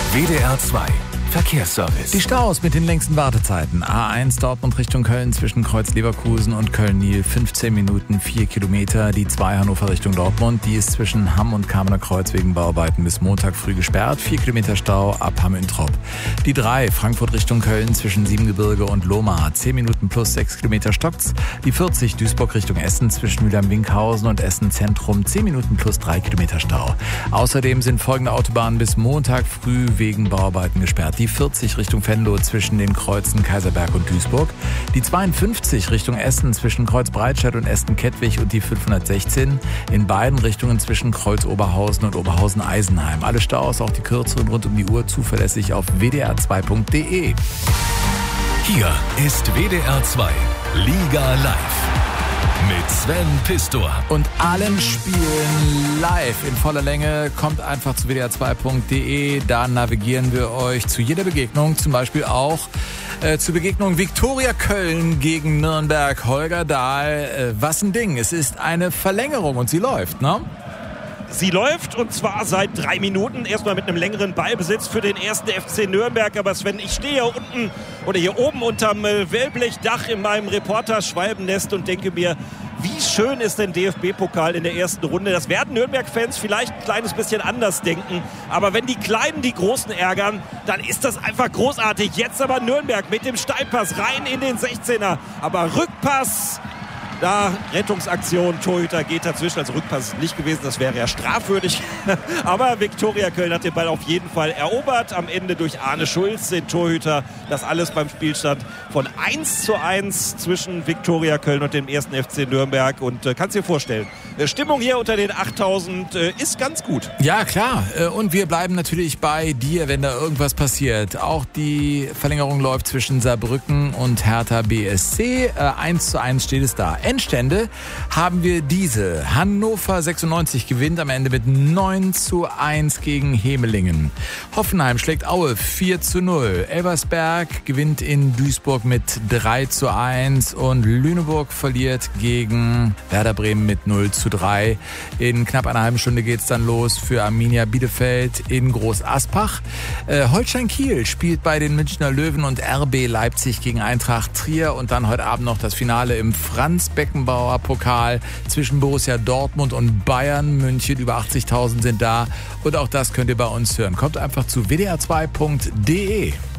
WDR 2 Verkehrsservice. Die Staus mit den längsten Wartezeiten. A1 Dortmund Richtung Köln zwischen Kreuz Leverkusen und Köln-Niel 15 Minuten, 4 Kilometer. Die 2 Hannover Richtung Dortmund, die ist zwischen Hamm und Kamener Kreuz wegen Bauarbeiten bis Montag früh gesperrt. 4 Kilometer Stau ab Hamm-Introp. Die 3 Frankfurt Richtung Köln zwischen Siebengebirge und Lohmar. 10 Minuten plus 6 Kilometer stockt's. Die 40 Duisburg Richtung Essen zwischen Mülheim-Winkhausen und Essen Zentrum. 10 Minuten plus 3 Kilometer Stau. Außerdem sind folgende Autobahnen bis Montag früh wegen Bauarbeiten gesperrt. Die 40 Richtung Venlo zwischen den Kreuzen Kaiserberg und Duisburg. Die 52 Richtung Essen zwischen Kreuz Breitscheid und Essen-Kettwig und die 516 in beiden Richtungen zwischen Kreuz Oberhausen und Oberhausen-Eisenheim. Alle Staus, auch die kürzeren rund um die Uhr, zuverlässig auf wdr2.de. Hier ist WDR 2 Liga Live mit Sven Pistor. Und allen Spielen live in voller Länge. Kommt einfach zu wdr2.de. Da navigieren wir euch zu jeder Begegnung, zum Beispiel auch zur Begegnung Viktoria Köln gegen Nürnberg. Holger Dahl, was ein Ding. Es ist eine Verlängerung und sie läuft, ne? Sie läuft und zwar seit 3 Minuten. Erstmal mit einem längeren Ballbesitz für den ersten FC Nürnberg. Aber Sven, ich stehe hier unten oder hier oben unterm Wellblechdach in meinem Reporter-Schwalbennest und denke mir, wie schön ist denn DFB-Pokal in der ersten Runde? Das werden Nürnberg-Fans vielleicht ein kleines bisschen anders denken. Aber wenn die Kleinen die Großen ärgern, dann ist das einfach großartig. Jetzt aber Nürnberg mit dem Steilpass rein in den 16er. Aber Rückpass... Da Rettungsaktion, Torhüter geht dazwischen, also Rückpass nicht gewesen, das wäre ja strafwürdig. Aber Viktoria Köln hat den Ball auf jeden Fall erobert, am Ende durch Arne Schulz, den Torhüter. Das alles beim Spielstand von 1:1 zwischen Viktoria Köln und dem ersten FC Nürnberg. Und kannst dir vorstellen, Stimmung hier unter den 8000 ist ganz gut. Ja, klar. Und wir bleiben natürlich bei dir, wenn da irgendwas passiert. Auch die Verlängerung läuft zwischen Saarbrücken und Hertha BSC. 1:1 steht es da. Endstände haben wir diese. Hannover 96 gewinnt am Ende mit 9:1 gegen Hemelingen. Hoffenheim schlägt Aue 4:0. Elversberg gewinnt in Duisburg mit 3:1 und Lüneburg verliert gegen Werder Bremen mit 0:3. In knapp einer halben Stunde geht's dann los für Arminia Bielefeld in Groß Aspach. Holstein Kiel spielt bei den Münchner Löwen und RB Leipzig gegen Eintracht Trier und dann heute Abend noch das Finale im Franz-Beckenbauer-Pokal zwischen Borussia Dortmund und Bayern München. Über 80.000 sind da und auch das könnt ihr bei uns hören. Kommt einfach zu wdr2.de.